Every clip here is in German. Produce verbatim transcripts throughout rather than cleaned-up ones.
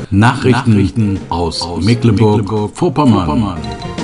Nachrichten, Nachrichten aus, aus Mecklenburg-Vorpommern. Mecklenburg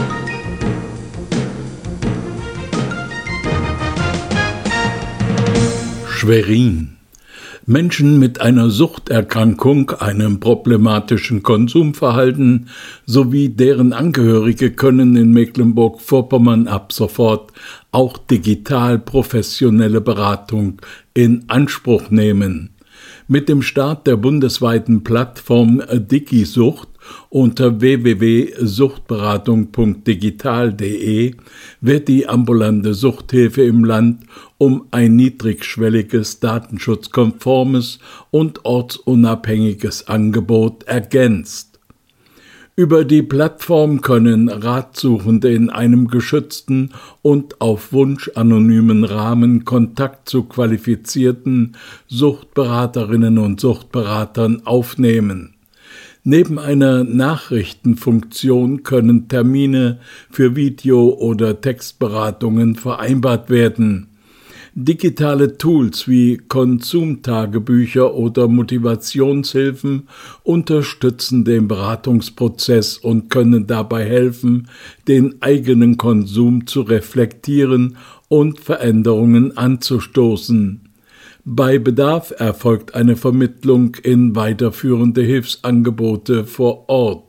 Schwerin. Menschen mit einer Suchterkrankung, einem problematischen Konsumverhalten sowie deren Angehörige können in Mecklenburg-Vorpommern ab sofort auch digital professionelle Beratung in Anspruch nehmen. Mit dem Start der bundesweiten Plattform DigiSucht unter w w w punkt suchtberatung punkt digital punkt de wird die ambulante Suchthilfe im Land um ein niedrigschwelliges, datenschutzkonformes und ortsunabhängiges Angebot ergänzt. Über die Plattform können Ratsuchende in einem geschützten und auf Wunsch anonymen Rahmen Kontakt zu qualifizierten Suchtberaterinnen und Suchtberatern aufnehmen. Neben einer Nachrichtenfunktion können Termine für Video- oder Textberatungen vereinbart werden. Digitale Tools wie Konsumtagebücher oder Motivationshilfen unterstützen den Beratungsprozess und können dabei helfen, den eigenen Konsum zu reflektieren und Veränderungen anzustoßen. Bei Bedarf erfolgt eine Vermittlung in weiterführende Hilfsangebote vor Ort.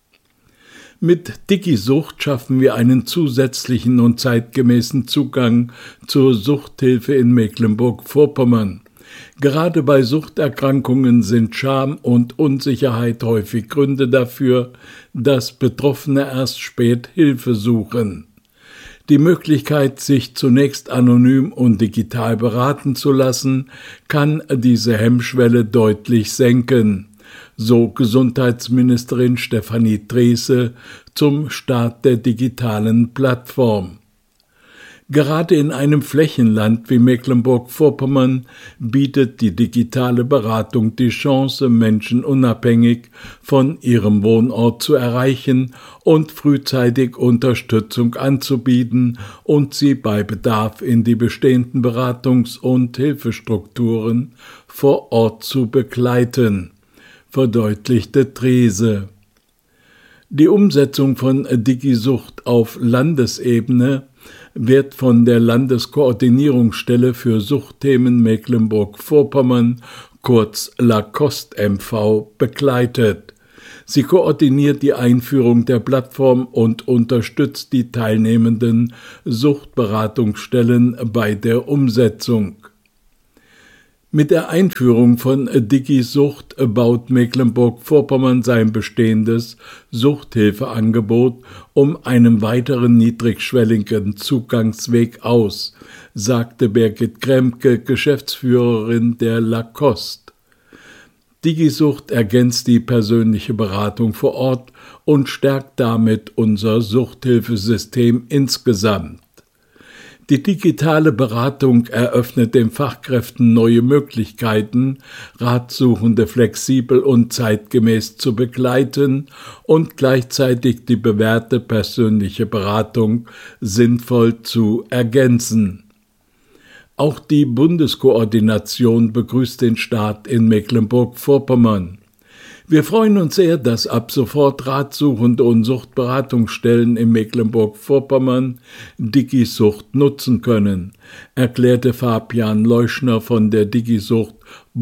Mit DigiSucht schaffen wir einen zusätzlichen und zeitgemäßen Zugang zur Suchthilfe in Mecklenburg-Vorpommern. Gerade bei Suchterkrankungen sind Scham und Unsicherheit häufig Gründe dafür, dass Betroffene erst spät Hilfe suchen. Die Möglichkeit, sich zunächst anonym und digital beraten zu lassen, kann diese Hemmschwelle deutlich senken, so Gesundheitsministerin Stefanie Drese zum Start der digitalen Plattform. Gerade in einem Flächenland wie Mecklenburg-Vorpommern bietet die digitale Beratung die Chance, Menschen unabhängig von ihrem Wohnort zu erreichen und frühzeitig Unterstützung anzubieten und sie bei Bedarf in die bestehenden Beratungs- und Hilfestrukturen vor Ort zu begleiten, verdeutlichte Drese. Die Umsetzung von DigiSucht auf Landesebene wird von der Landeskoordinierungsstelle für Suchtthemen Mecklenburg-Vorpommern, kurz LACOST M V, begleitet. Sie koordiniert die Einführung der Plattform und unterstützt die teilnehmenden Suchtberatungsstellen bei der Umsetzung. Mit der Einführung von DigiSucht baut Mecklenburg-Vorpommern sein bestehendes Suchthilfeangebot um einen weiteren niedrigschwelligen Zugangsweg aus, sagte Birgit Kremke, Geschäftsführerin der LACOST. DigiSucht ergänzt die persönliche Beratung vor Ort und stärkt damit unser Suchthilfesystem insgesamt. Die digitale Beratung eröffnet den Fachkräften neue Möglichkeiten, Ratsuchende flexibel und zeitgemäß zu begleiten und gleichzeitig die bewährte persönliche Beratung sinnvoll zu ergänzen. Auch die Bundeskoordination begrüßt den Start in Mecklenburg-Vorpommern. Wir freuen uns sehr, dass ab sofort Ratsuchende und Suchtberatungsstellen in Mecklenburg-Vorpommern DigiSucht nutzen können, erklärte Fabian Leuschner von der DigiSucht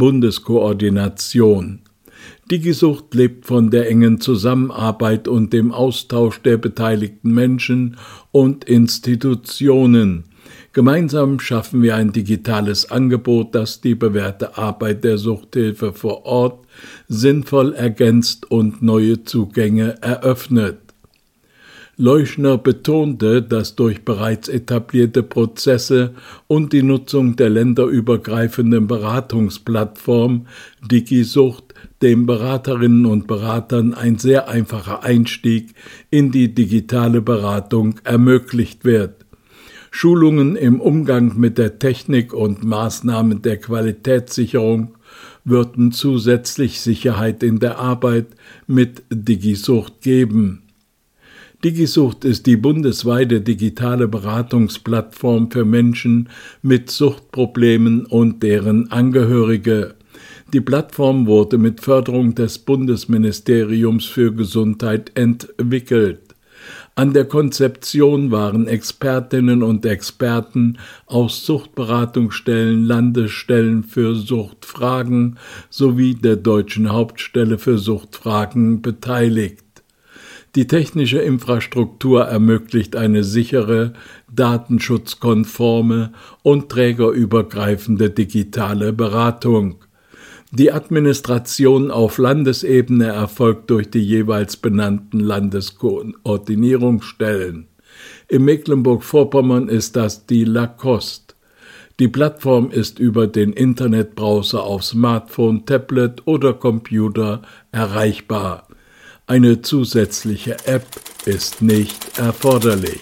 Bundeskoordination. DigiSucht lebt von der engen Zusammenarbeit und dem Austausch der beteiligten Menschen und Institutionen. Gemeinsam schaffen wir ein digitales Angebot, das die bewährte Arbeit der Suchthilfe vor Ort sinnvoll ergänzt und neue Zugänge eröffnet. Leuschner betonte, dass durch bereits etablierte Prozesse und die Nutzung der länderübergreifenden Beratungsplattform DigiSucht den Beraterinnen und Beratern ein sehr einfacher Einstieg in die digitale Beratung ermöglicht wird. Schulungen im Umgang mit der Technik und Maßnahmen der Qualitätssicherung würden zusätzlich Sicherheit in der Arbeit mit DigiSucht geben. DigiSucht ist die bundesweite digitale Beratungsplattform für Menschen mit Suchtproblemen und deren Angehörige. Die Plattform wurde mit Förderung des Bundesministeriums für Gesundheit entwickelt. An der Konzeption waren Expertinnen und Experten aus Suchtberatungsstellen, Landesstellen für Suchtfragen sowie der Deutschen Hauptstelle für Suchtfragen beteiligt. Die technische Infrastruktur ermöglicht eine sichere, datenschutzkonforme und trägerübergreifende digitale Beratung. Die Administration auf Landesebene erfolgt durch die jeweils benannten Landeskoordinierungsstellen. In Mecklenburg-Vorpommern ist das die Lacoste. Die Plattform ist über den Internetbrowser auf Smartphone, Tablet oder Computer erreichbar. Eine zusätzliche App ist nicht erforderlich.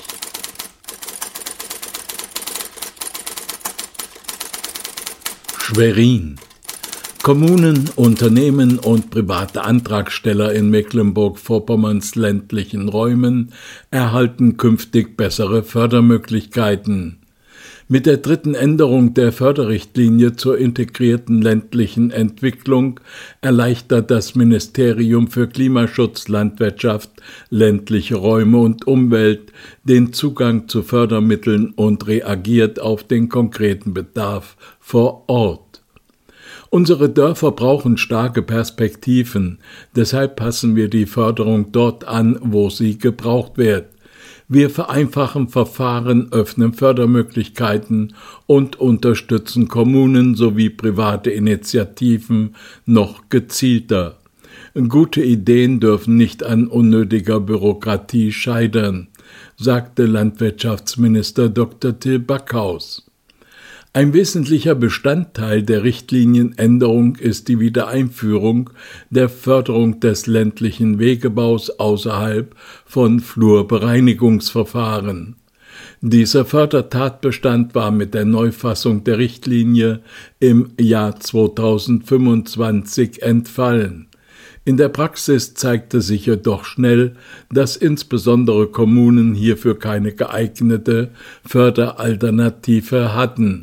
Schwerin. Kommunen, Unternehmen und private Antragsteller in Mecklenburg-Vorpommerns ländlichen Räumen erhalten künftig bessere Fördermöglichkeiten. Mit der dritten Änderung der Förderrichtlinie zur integrierten ländlichen Entwicklung erleichtert das Ministerium für Klimaschutz, Landwirtschaft, ländliche Räume und Umwelt den Zugang zu Fördermitteln und reagiert auf den konkreten Bedarf vor Ort. Unsere Dörfer brauchen starke Perspektiven, deshalb passen wir die Förderung dort an, wo sie gebraucht wird. Wir vereinfachen Verfahren, öffnen Fördermöglichkeiten und unterstützen Kommunen sowie private Initiativen noch gezielter. Gute Ideen dürfen nicht an unnötiger Bürokratie scheitern, sagte Landwirtschaftsminister Doktor Till Backhaus. Ein wesentlicher Bestandteil der Richtlinienänderung ist die Wiedereinführung der Förderung des ländlichen Wegebaus außerhalb von Flurbereinigungsverfahren. Dieser Fördertatbestand war mit der Neufassung der Richtlinie im Jahr zweitausendfünfundzwanzig entfallen. In der Praxis zeigte sich jedoch schnell, dass insbesondere Kommunen hierfür keine geeignete Förderalternative hatten.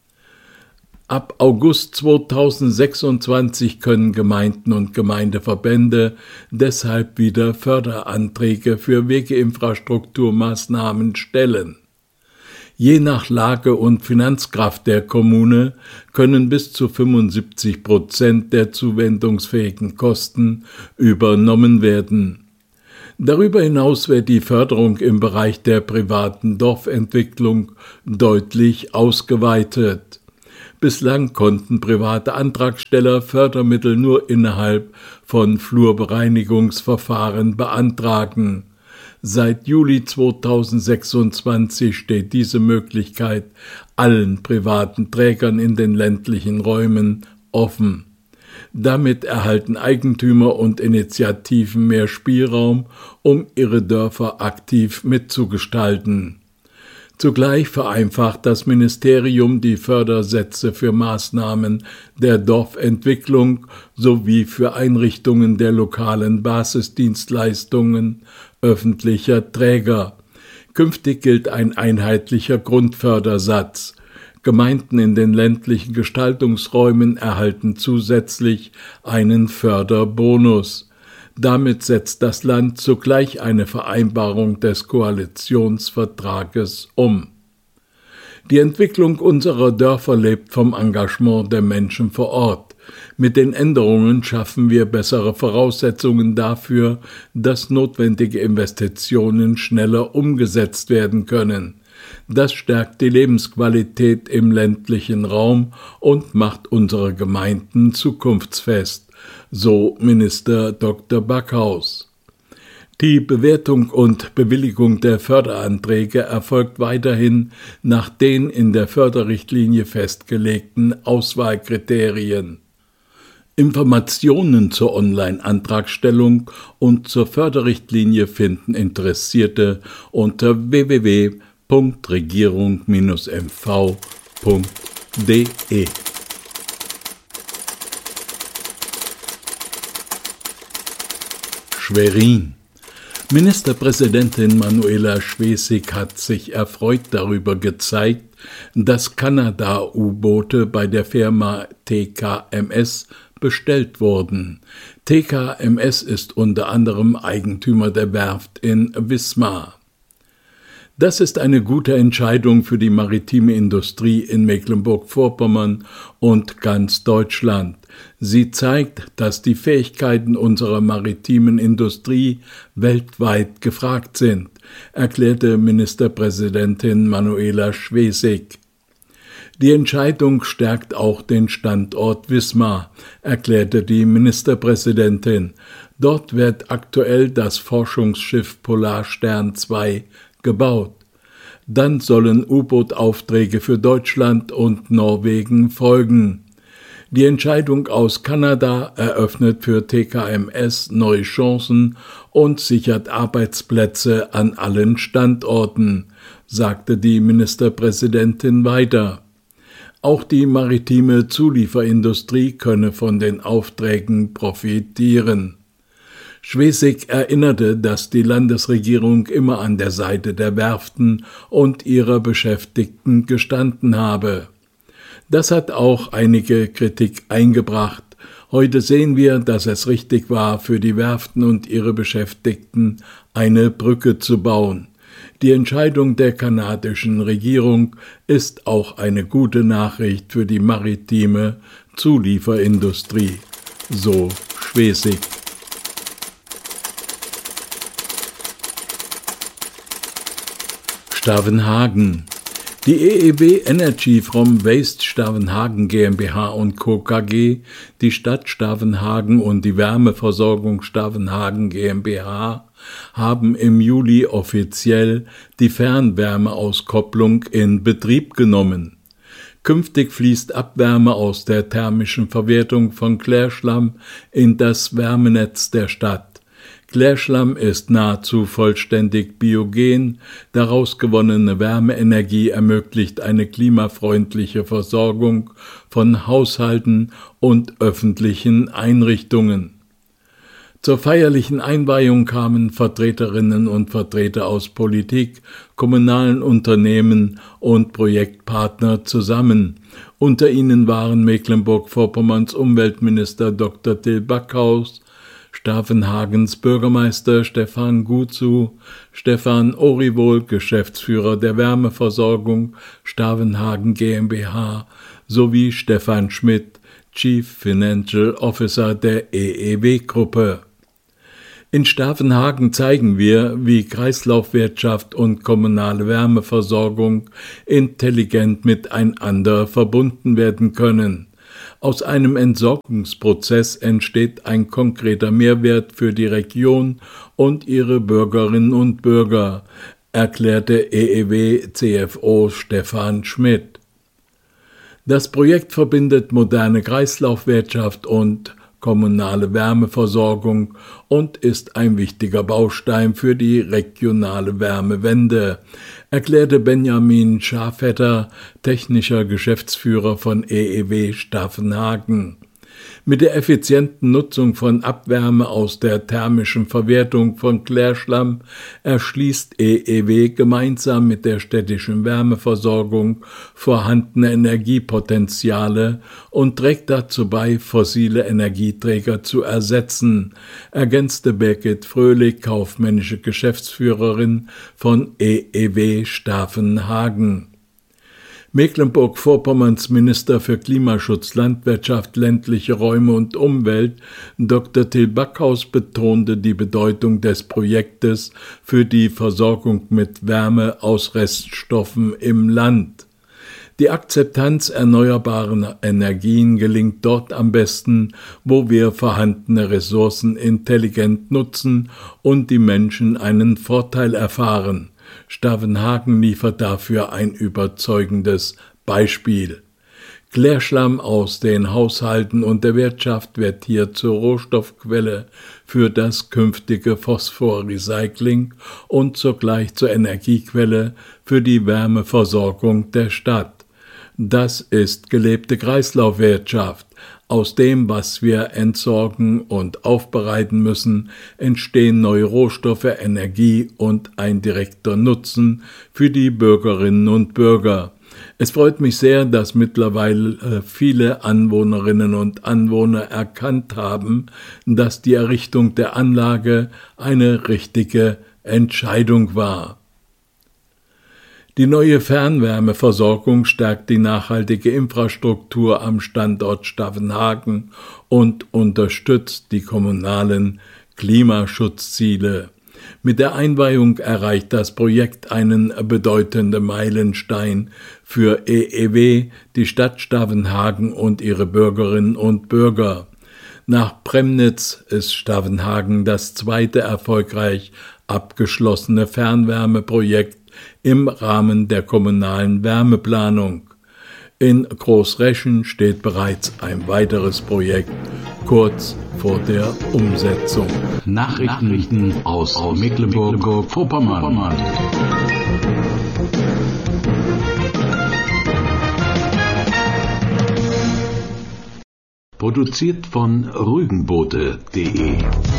Ab August zweitausendsechsundzwanzig können Gemeinden und Gemeindeverbände deshalb wieder Förderanträge für Wegeinfrastrukturmaßnahmen stellen. Je nach Lage und Finanzkraft der Kommune können bis zu fünfundsiebzig Prozent der zuwendungsfähigen Kosten übernommen werden. Darüber hinaus wird die Förderung im Bereich der privaten Dorfentwicklung deutlich ausgeweitet. Bislang konnten private Antragsteller Fördermittel nur innerhalb von Flurbereinigungsverfahren beantragen. Seit Juli zweitausendsechsundzwanzig steht diese Möglichkeit allen privaten Trägern in den ländlichen Räumen offen. Damit erhalten Eigentümer und Initiativen mehr Spielraum, um ihre Dörfer aktiv mitzugestalten. Zugleich vereinfacht das Ministerium die Fördersätze für Maßnahmen der Dorfentwicklung sowie für Einrichtungen der lokalen Basisdienstleistungen öffentlicher Träger. Künftig gilt ein einheitlicher Grundfördersatz. Gemeinden in den ländlichen Gestaltungsräumen erhalten zusätzlich einen Förderbonus. Damit setzt das Land zugleich eine Vereinbarung des Koalitionsvertrages um. Die Entwicklung unserer Dörfer lebt vom Engagement der Menschen vor Ort. Mit den Änderungen schaffen wir bessere Voraussetzungen dafür, dass notwendige Investitionen schneller umgesetzt werden können. Das stärkt die Lebensqualität im ländlichen Raum und macht unsere Gemeinden zukunftsfest, so Minister Doktor Backhaus. Die Bewertung und Bewilligung der Förderanträge erfolgt weiterhin nach den in der Förderrichtlinie festgelegten Auswahlkriterien. Informationen zur Online-Antragstellung und zur Förderrichtlinie finden Interessierte unter w w w punkt regierung Bindestrich m v punkt d e. Schwerin. Ministerpräsidentin Manuela Schwesig hat sich erfreut darüber gezeigt, dass Kanada-U-Boote bei der Firma T K M S bestellt wurden. T K M S ist unter anderem Eigentümer der Werft in Wismar. Das ist eine gute Entscheidung für die maritime Industrie in Mecklenburg-Vorpommern und ganz Deutschland. Sie zeigt, dass die Fähigkeiten unserer maritimen Industrie weltweit gefragt sind, erklärte Ministerpräsidentin Manuela Schwesig. Die Entscheidung stärkt auch den Standort Wismar, erklärte die Ministerpräsidentin. Dort wird aktuell das Forschungsschiff Polarstern zwei gebaut. Dann sollen U-Boot-Aufträge für Deutschland und Norwegen folgen. Die Entscheidung aus Kanada eröffnet für T K M S neue Chancen und sichert Arbeitsplätze an allen Standorten, sagte die Ministerpräsidentin weiter. Auch die maritime Zulieferindustrie könne von den Aufträgen profitieren. Schwesig erinnerte, dass die Landesregierung immer an der Seite der Werften und ihrer Beschäftigten gestanden habe. Das hat auch einige Kritik eingebracht. Heute sehen wir, dass es richtig war, für die Werften und ihre Beschäftigten eine Brücke zu bauen. Die Entscheidung der kanadischen Regierung ist auch eine gute Nachricht für die maritime Zulieferindustrie, so Schwesig. Stavenhagen. Die E E W Energy from Waste Stavenhagen GmbH und Co. K G, die Stadt Stavenhagen und die Wärmeversorgung Stavenhagen GmbH haben im Juli offiziell die Fernwärmeauskopplung in Betrieb genommen. Künftig fließt Abwärme aus der thermischen Verwertung von Klärschlamm in das Wärmenetz der Stadt. Klärschlamm ist nahezu vollständig biogen, daraus gewonnene Wärmeenergie ermöglicht eine klimafreundliche Versorgung von Haushalten und öffentlichen Einrichtungen. Zur feierlichen Einweihung kamen Vertreterinnen und Vertreter aus Politik, kommunalen Unternehmen und Projektpartner zusammen. Unter ihnen waren Mecklenburg-Vorpommerns Umweltminister Doktor Till Backhaus, Stavenhagens Bürgermeister Stefan Gutzu, Stefan Oriwohl, Geschäftsführer der Wärmeversorgung Stavenhagen GmbH, sowie Stefan Schmidt, Chief Financial Officer der E E W-Gruppe. In Stavenhagen zeigen wir, wie Kreislaufwirtschaft und kommunale Wärmeversorgung intelligent miteinander verbunden werden können. Aus einem Entsorgungsprozess entsteht ein konkreter Mehrwert für die Region und ihre Bürgerinnen und Bürger, erklärte E E W-C F O Stefan Schmidt. Das Projekt verbindet moderne Kreislaufwirtschaft und kommunale Wärmeversorgung und ist ein wichtiger Baustein für die regionale Wärmewende, erklärte Benjamin Schafetter, technischer Geschäftsführer von E E W Stavenhagen. Mit der effizienten Nutzung von Abwärme aus der thermischen Verwertung von Klärschlamm erschließt E E W gemeinsam mit der städtischen Wärmeversorgung vorhandene Energiepotenziale und trägt dazu bei, fossile Energieträger zu ersetzen, ergänzte Birgit Fröhlich, kaufmännische Geschäftsführerin von E E W Stavenhagen. Mecklenburg-Vorpommerns Minister für Klimaschutz, Landwirtschaft, ländliche Räume und Umwelt, Doktor Till Backhaus, betonte die Bedeutung des Projektes für die Versorgung mit Wärme aus Reststoffen im Land. Die Akzeptanz erneuerbarer Energien gelingt dort am besten, wo wir vorhandene Ressourcen intelligent nutzen und die Menschen einen Vorteil erfahren. Stavenhagen liefert dafür ein überzeugendes Beispiel. Klärschlamm aus den Haushalten und der Wirtschaft wird hier zur Rohstoffquelle für das künftige Phosphorrecycling und zugleich zur Energiequelle für die Wärmeversorgung der Stadt. Das ist gelebte Kreislaufwirtschaft. Aus dem, was wir entsorgen und aufbereiten müssen, entstehen neue Rohstoffe, Energie und ein direkter Nutzen für die Bürgerinnen und Bürger. Es freut mich sehr, dass mittlerweile viele Anwohnerinnen und Anwohner erkannt haben, dass die Errichtung der Anlage eine richtige Entscheidung war. Die neue Fernwärmeversorgung stärkt die nachhaltige Infrastruktur am Standort Stavenhagen und unterstützt die kommunalen Klimaschutzziele. Mit der Einweihung erreicht das Projekt einen bedeutenden Meilenstein für E E W, die Stadt Stavenhagen und ihre Bürgerinnen und Bürger. Nach Premnitz ist Stavenhagen das zweite erfolgreich abgeschlossene Fernwärmeprojekt im Rahmen der kommunalen Wärmeplanung. In Großreschen steht bereits ein weiteres Projekt kurz vor der Umsetzung. Nachrichten aus Mecklenburg-Vorpommern. Produziert von Rügenboote punkt de